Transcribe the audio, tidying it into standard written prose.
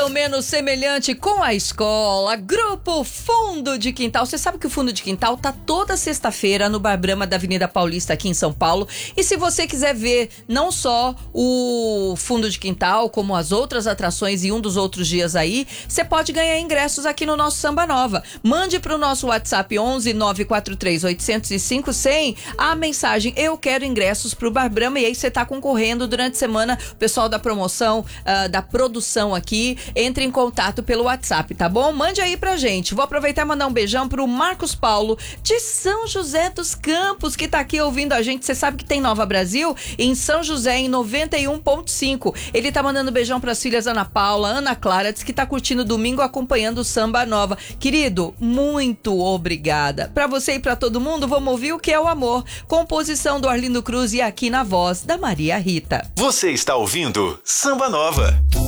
ao menos semelhante com a escola. Grupo Fundo de Quintal. Você sabe que o Fundo de Quintal tá toda sexta-feira no Bar Brahma da Avenida Paulista aqui em São Paulo. E se você quiser ver não só o Fundo de Quintal, como as outras atrações e um dos outros dias aí, você pode ganhar ingressos aqui no nosso Samba Nova. Mande pro nosso WhatsApp 11 943 805 100 a mensagem: eu quero ingressos pro Bar Brahma. E aí você tá concorrendo durante a semana. O pessoal da promoção, da produção aqui, entre em contato pelo WhatsApp, tá bom? Mande aí pra gente. Vou aproveitar e mandar um beijão pro Marcos Paulo de São José dos Campos, que tá aqui ouvindo a gente. Você sabe que tem Nova Brasil em São José em 91.5. Ele tá mandando beijão pras filhas Ana Paula, Ana Clara, diz que tá curtindo domingo acompanhando o Samba Nova. Querido, muito obrigada. Pra você e pra todo mundo, vamos ouvir O Que é o Amor, composição do Arlindo Cruz e aqui na voz da Maria Rita. Você está ouvindo Samba Nova.